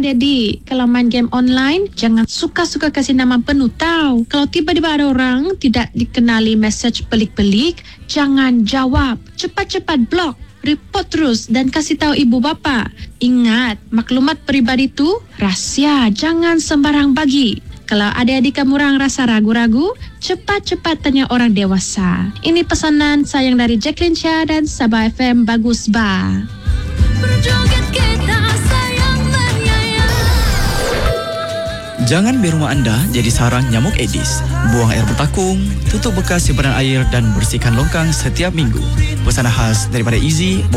adik-adik, kalau main game online, jangan suka-suka kasih nama penuh tahu. Kalau tiba-tiba ada orang tidak dikenali mesej pelik-pelik, jangan jawab. Cepat-cepat blok, report terus dan kasih tahu ibu bapa. Ingat, maklumat peribadi itu rahsia, jangan sembarang bagi. Kalau adik-adik kamu orang rasa ragu-ragu, cepat-cepat tanya orang dewasa. Ini pesanan sayang dari Jacqueline Chia dan Sabah FM Bagus Ba. Jangan biar rumah anda jadi sarang nyamuk Aedes. Buang air bertakung, tutup bekas simpanan air dan bersihkan longkang setiap minggu. Pesanan khas daripada Easy